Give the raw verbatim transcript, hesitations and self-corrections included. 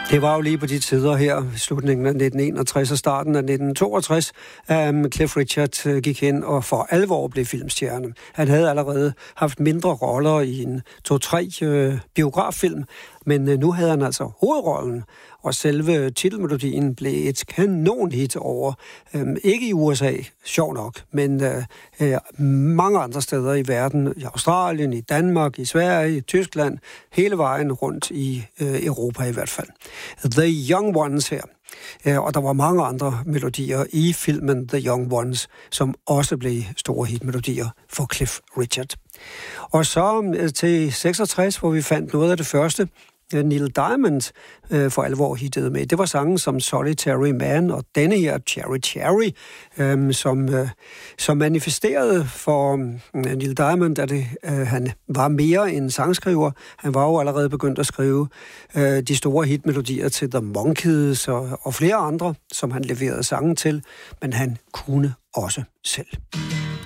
Det var jo lige på de tider her, slutningen af nitten enogtres og starten af nitten toogtres, at um, Cliff Richard gik hen og for alvor blev filmstjerne. Han havde allerede haft mindre roller i en to-tre øh, biograffilm, men øh, nu havde han altså hovedrollen, og selve titelmelodien blev et kanonhit over, øh, ikke i U S A, sjov nok, men øh, øh, mange andre steder i verden, i Australien, i Danmark, i Sverige, i Tyskland, hele vejen rundt i øh, Europa i hvert fald. The Young Ones her. Ja, og der var mange andre melodier i filmen The Young Ones, som også blev store hitmelodier for Cliff Richard. Og så til seksogtres, hvor vi fandt noget af det første, Neil Diamond øh, for alvor hittede med. Det var sangen som Solitary Man og denne her Cherry Cherry, øh, som, øh, som manifesterede for øh, Neil Diamond, at det, øh, han var mere en sangskriver. Han var jo allerede begyndt at skrive øh, de store hitmelodier til The Monkees og, og flere andre, som han leverede sangen til, men han kunne også selv.